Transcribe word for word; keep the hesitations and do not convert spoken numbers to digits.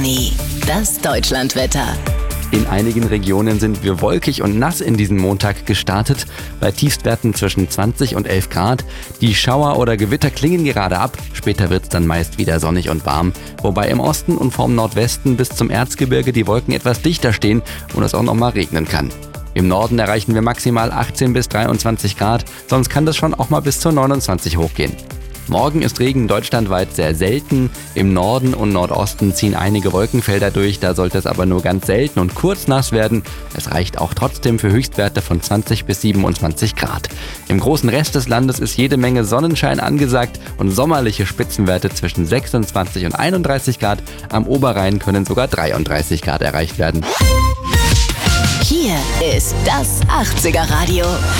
Hurricane, das Deutschlandwetter. In einigen Regionen sind wir wolkig und nass in diesen Montag gestartet, bei Tiefstwerten zwischen zwanzig und elf Grad. Die Schauer oder Gewitter klingen gerade ab, später wird es dann meist wieder sonnig und warm. Wobei im Osten und vom Nordwesten bis zum Erzgebirge die Wolken etwas dichter stehen und es auch nochmal regnen kann. Im Norden erreichen wir maximal achtzehn bis dreiundzwanzig Grad, sonst kann das schon auch mal bis zu neunundzwanzig hochgehen. Morgen ist Regen deutschlandweit sehr selten. Im Norden und Nordosten ziehen einige Wolkenfelder durch, da sollte es aber nur ganz selten und kurz nass werden. Es reicht auch trotzdem für Höchstwerte von zwanzig bis siebenundzwanzig Grad. Im großen Rest des Landes ist jede Menge Sonnenschein angesagt und sommerliche Spitzenwerte zwischen sechsundzwanzig und einunddreißig Grad. Am Oberrhein können sogar dreiunddreißig Grad erreicht werden. Hier ist das achtziger Radio.